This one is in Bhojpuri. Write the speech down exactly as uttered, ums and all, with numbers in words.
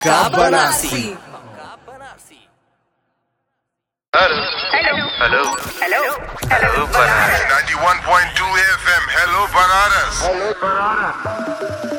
मक्का Banarasi. Hello hello hello hello hello Banaras ninety-one point two F M. Hello, Banaras.